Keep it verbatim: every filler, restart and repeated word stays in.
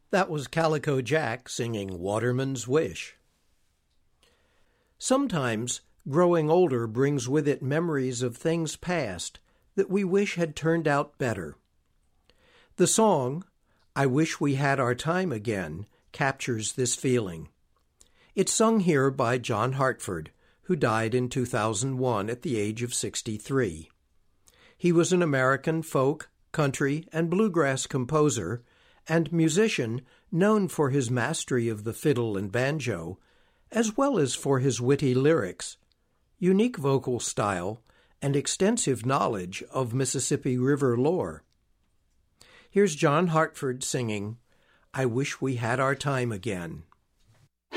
That was Calico Jack singing Waterman's Wish. Sometimes growing older brings with it memories of things past that we wish had turned out better. The song, I Wish We Had Our Time Again, captures this feeling. It's sung here by John Hartford, who died in two thousand one at the age of sixty-three. He was an American folk, country, and bluegrass composer and musician known for his mastery of the fiddle and banjo, as well as for his witty lyrics, unique vocal style, and extensive knowledge of Mississippi River lore. Here's John Hartford singing, I Wish We Had Our Time Again.